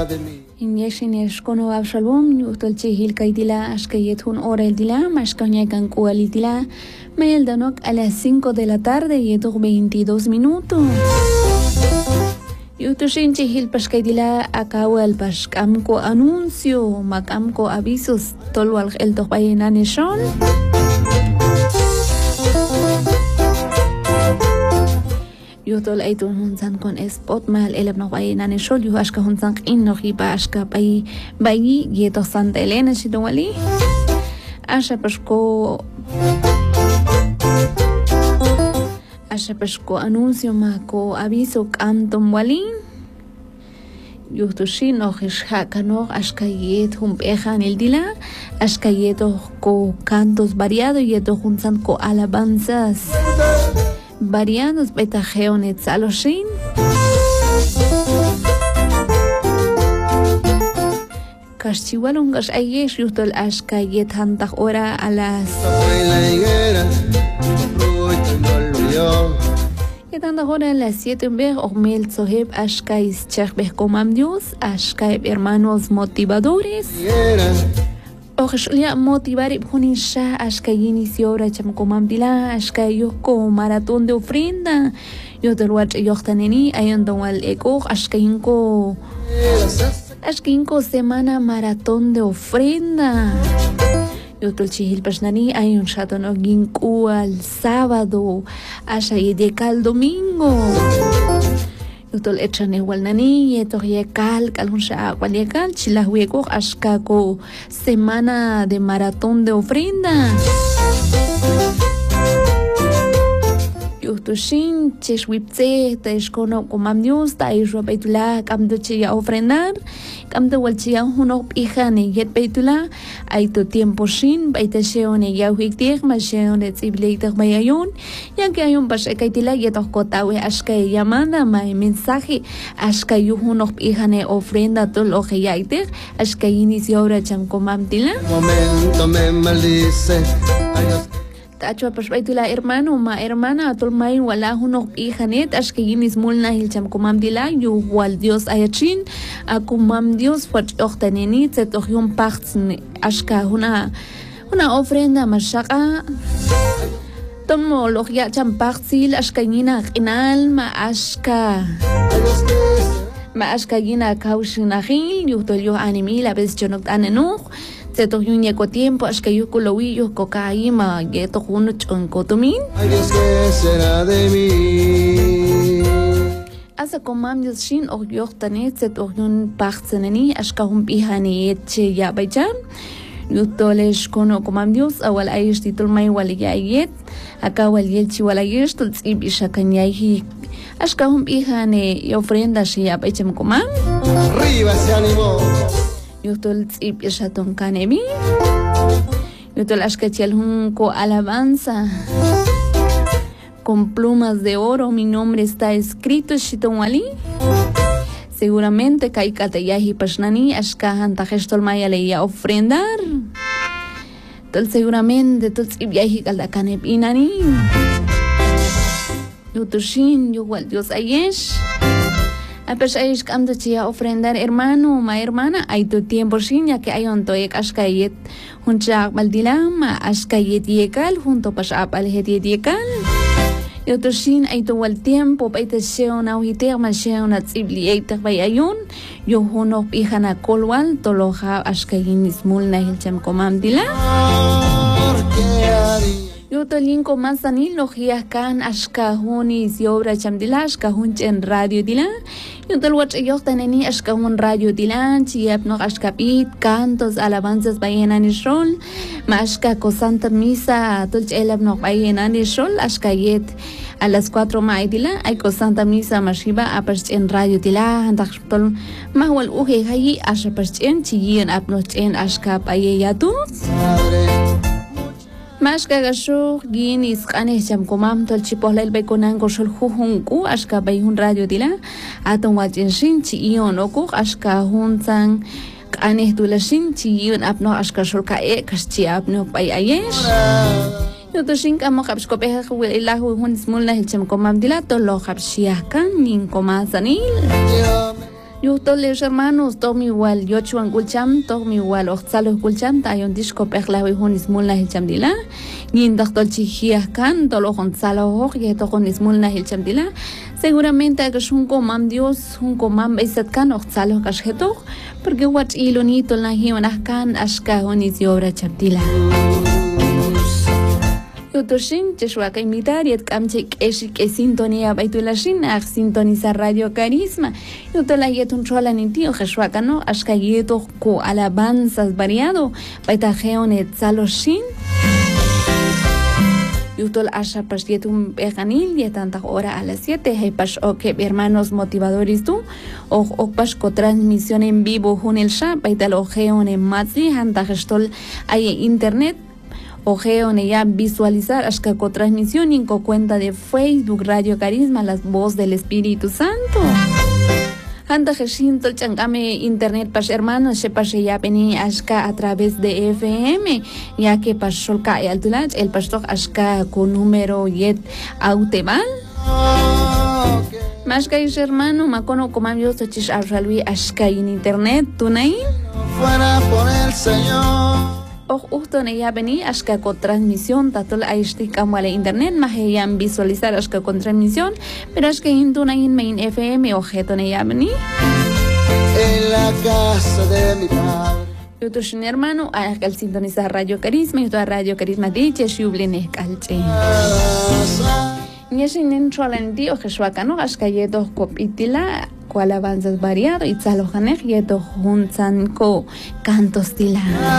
de mí. Inyeshinesh kono Absalom yuhtol chihil kaitila ashkayet hun hora el dila mashkanya kan kualitila mayel danok a las 5 de la tarde y 22 minutos. Yutushin chihil pashkaitila akawal pashkamko anuncio makamko avisos tolwal el topayenaneshon. Yuhtol aitun hunsan kon spot mal elab no payenaneshon yu ashka hunsan in no hiba ashka bayi yeto Santa Elena shidwali asha pashko anuncio mako aviso kantom walin yuhtushin o hishakano ashkayet humpejan el dila ashkayeto ko cantos variados yeto hunsan ko alabanzas variados betajeonet saloshin Kaschiwalun gas ayesh yuhtol ashkayet hantak hora a las Yetanda hora a las 7 Ormel Zoheb Ashkais Chechbeh Comam Dios Ashkaib hermanos motivadores Ojeshulia motivar Ibhunisha Ashkayin Siora Cham Comam Dila Ashkayoko maratón de ofrenda Yotelwach Yochtaneni Ayondawal Eko Ashkayinko semana maratón de ofrenda Yotol chihil pashnani hay un shatono ginku al sábado asha yedekal domingo Yotol echane walnani yeto yekal kalunsha walyekal chilahweko ashkako semana de maratón de ofrenda Yuhtushin cheshwiptse teshkono komamnius ta ishwa beitula kamdo chiya ofrendar kamdo walchiya hunok ihane yet beitula aito tiempo shin baitashone yauhiktir mashone tsibleitar bayayun yanke ayun bashekaitila yetok kotawe ashkay llamada may mensaje ashkay hunok ihane ofrenda tol ojeyaiter ashkay inicio ahora cham komamtila Momento me maldice. Tacho pasbaitula hermano ma hermana atol may wala hunok ihanet ashkayinis mulna hilcham kumam dila yu wal Dios ayachin akumam Dios fach ochtaneni tzetohyum pachtn ashka huna ofrenda mashaka tomo logia cham pachtsil ashkayina qinal ma ashkayina kaushinahil yuhtol yo animil a veces chonok anenuch Teto yunyeko tiempo ashkayuko lowillo kokaima yeto juno chonkotumin. Ay Dios, ¿qué será de mí? Asa komam Dios shin og yochtanet set og yun pachtseneni ashkahum pihani etche ya baychan. Yutolesh kono komam Dios awal aish titol may waliyayet akawal yelchi walayesh tol tsib ishakanyayhi ashkahum pihani ofrenda ya baycham komam. Arriba se animó. Yutol tsip yashaton kanemi Yutol ashkatial junco alabanza con plumas de oro mi nombre está escrito shiton wali seguramente kaikate yahi pashnani ashkahan tajestol maya leya ofrendar tol seguramente tol tsip yahi kaldakaneb inani yutushin yuwal Dios ayesh Apesh aish kamdo chia ofrendar hermano ma hermana hay tu tiempo shinya que hay onto ek ashkayet hunchak maldilam ashkayet yekal junto pasap alhet yekal yoto shin hay tu wal tiempo paita sheona uhiter ma sheona tsibli eitak bayayun yo hunok ihana kolwal toloha ashkayin ismul na hilcham komam dila Yuto linko mansanil logias kan ashkahuni siobra chamdila ashkahunchen radio dila Yuto watch yochtaneni ashkahun radio dilan chiap no ashkapit cantos alabanzas bayenan ishol mashka ko santa misa tulch elab no bayenan ishol ashkayet a las 4 maidila ay ko santa misa mashiba apachchen radio dila andak tol mahwal uhe hayi ashapachchen chiyen apnochen ashka bayeyatus Mashka gasho ginis qane cham komam tol chipohlel bekonan goshol juhunku ashka bayhun radio dila aton wajin shin chi ion oku ashka hunsan qane dulashin chi ion apno ashka shulka kashchi apno bay ayesh yoto shin kamo qabshko peha khwil ilahu hun smulna cham komam dila tolo qabshia kan nin komasanil Yo todos los hermanos, todo mi igual, yo chuan kulcham, todo mi igual, oxalos kulcham, tayon disco perla y hunis mulna hilchamdila, ni en doctor chihias kan, todo lo gonzalo hoch, y todo hunis mulna hilchamdila. Seguramente que es un comam Dios, un comam beisat kan, oxalos kasheto, porque watch ilonito la himanas kan, ashka hunis y obra chamdila. Yotoshin, Cheshwaka imitar, yet kamchik eshik e sintonía baitulashin, sintonizar Radio Carisma. Yotola yetun chola nitio, Cheshwaka no, ashka yeto ko alabanzas variado, baitajeon et saloshin. Yutol asha pas yetun peganil, yetanta hora a las 7, hay pas oke hermanos motivadores tú, o pas co transmisión en vivo junel sha, baitalojeon en matzli, hanta gestol hay internet. Ojeo ya visualizar hasta con transmisión en cuenta de Facebook Radio Carisma, las voz del Espíritu Santo. Anda geshinto el changame internet pas hermanos se pase ya vení hasta a través de FM, ya que pasó el pastor hasta con número yet autemal. Más que hermano, macono como yo soy chisarralui hasta en internet, ¿tú naí? Fuera por el Señor. Justo ya vení hasta con transmisión, tatol aishti kamwale internet, maheyan visualizar hasta con transmisión, pero es que intuna in main FM objeto ya vení. En la casa de mi padre. Yo tu hermano, al sintonizar Radio Carisma, y toda Radio Carisma dice, shublene calche. Nyeshin entrolendi o Jeshuacano, hasta yedo copitila, cual avanzas variado, y tzalojanej yedo junzanco cantos tila.